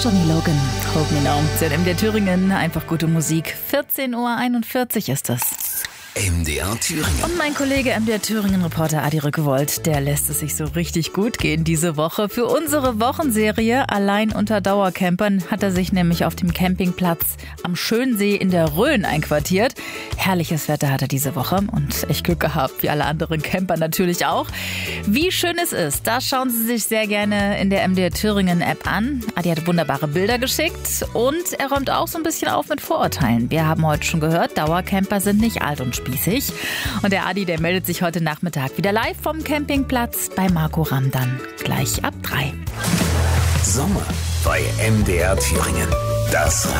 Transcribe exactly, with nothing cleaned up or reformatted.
Johnny Logan, Hold Me Now. Sie hören M D R Thüringen, einfach gute Musik. vierzehn Uhr einundvierzig ist das. M D R Thüringen. Und mein Kollege M D R Thüringen-Reporter Adi Rückewold, der lässt es sich so richtig gut gehen diese Woche. Für unsere Wochenserie Allein unter Dauercampern hat er sich nämlich auf dem Campingplatz am Schönsee in der Rhön einquartiert. Herrliches Wetter hat er diese Woche und echt Glück gehabt, wie alle anderen Camper natürlich auch. Wie schön es ist, das schauen Sie sich sehr gerne in der M D R Thüringen-App an. Adi hat wunderbare Bilder geschickt und er räumt auch so ein bisschen auf mit Vorurteilen. Wir haben heute schon gehört, Dauercamper sind nicht alt und spießig. Und der Adi, der meldet sich heute Nachmittag wieder live vom Campingplatz bei Marco Ramm dann gleich ab drei. Sommer bei M D R Thüringen. Das